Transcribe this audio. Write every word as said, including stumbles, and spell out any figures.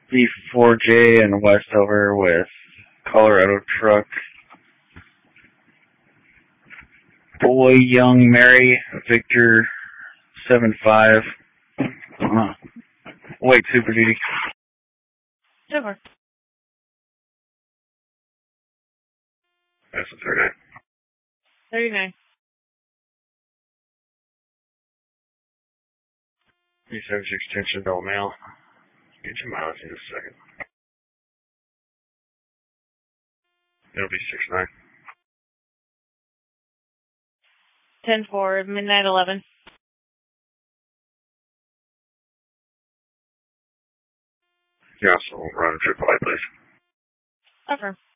B four J and Westover with Colorado truck. Boy Young Mary, Victor seven five. Uh, wait, Super Duty. Over. That's a thirty-nine. thirty-nine. three seventy-six extension, double mail. Get your mileage in a second. It'll be six nine. ten four, midnight eleven. You also run a triple I, please. Over.